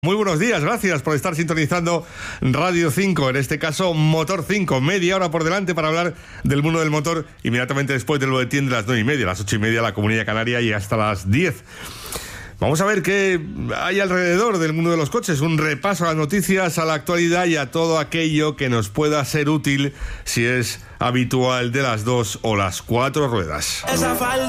Muy buenos días, gracias por estar sintonizando Radio 5, en este caso Motor 5, media hora por delante para hablar del mundo del motor, inmediatamente después del boletín de las 9:30, las 8:30 la Comunidad Canaria y hasta las 10. Vamos a ver qué hay alrededor del mundo de los coches, un repaso a las noticias, a la actualidad y a todo aquello que nos pueda ser útil si es habitual de las 2 o las 4 ruedas.